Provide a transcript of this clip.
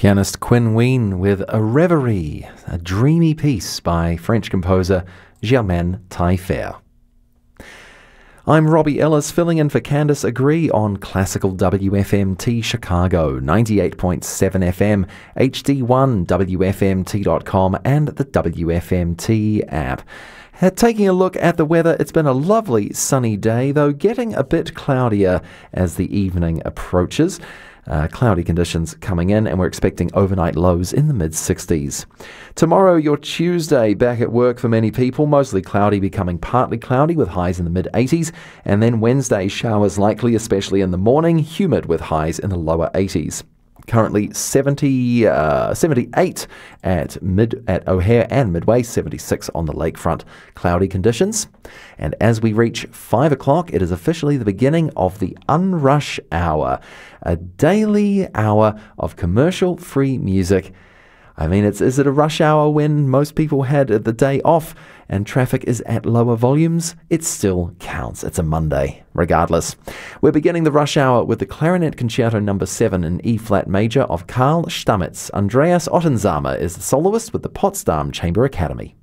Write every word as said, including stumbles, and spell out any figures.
Pianist Quinn Ween with A Reverie, a dreamy piece by French composer Germaine Taillefer. I'm Robbie Ellis, filling in for Candice Agree on Classical W F M T Chicago, ninety-eight point seven F M, H D one, W F M T dot com, and the W F M T app. Uh, taking a look at the weather, it's been a lovely sunny day, though getting a bit cloudier as the evening approaches. Uh, cloudy conditions coming in, and we're expecting overnight lows in the mid sixties. Tomorrow, your Tuesday, back at work for many people, mostly cloudy becoming partly cloudy with highs in the mid eighties, and then Wednesday, showers likely, especially in the morning, humid with highs in the lower eighties. Currently seventy, uh, seventy-eight at mid at O'Hare and Midway, seventy-six on the lakefront. Cloudy conditions. And as we reach five o'clock, it is officially the beginning of the Unrush Hour, a daily hour of commercial-free music. I mean, it's is it a rush hour when most people had the day off and traffic is at lower volumes? It still counts. It's a Monday, regardless. We're beginning the rush hour with the Clarinet Concerto number seven in E-flat major of Karl Stamitz. Andreas Ottensamer is the soloist with the Potsdam Chamber Academy.